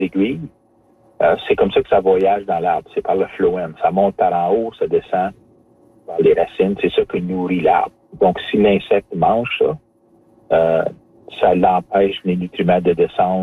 aiguilles. C'est comme ça que ça voyage dans l'arbre. C'est par le phloème. Ça monte par en haut, ça descend par les racines. C'est ça qui nourrit l'arbre. Donc, si l'insecte mange ça, ça l'empêche les nutriments de descendre